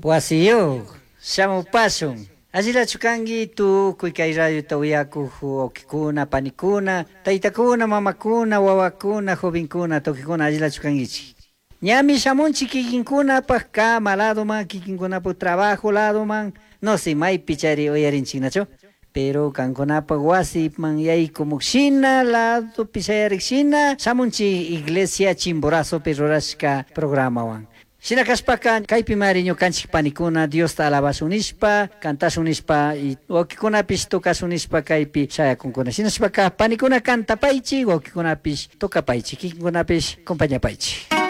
Wasiyo, shamupasun. Allila chukangi tu kuykay radio tawiyakuq okikuna, panikuna, taytakuna, mamakuna, wawakuna, jovenkuna, tokikuna allila chukangichik. Ñami shamunchik kikinkunapaq kama ladoman, kikinkunapaq trabajo ladoman, no sé, maypi chari uyarinchiknachu. Pero kankunapaq wasiman yaykumukshina, lado pisayariqshina, shamunchik iglesia Chimborazopi rurashka programawan. Shina kashpaka kaypi mariño kanchik panikuna Diosta alabasunishpa, cantasunishpa y wakikunapish tokasunishpa kaypi shayakunkuna. Shinashpaka panikuna cantapaychik, wakikunapish tokapaychik, kikinkunapish acompañapaychik.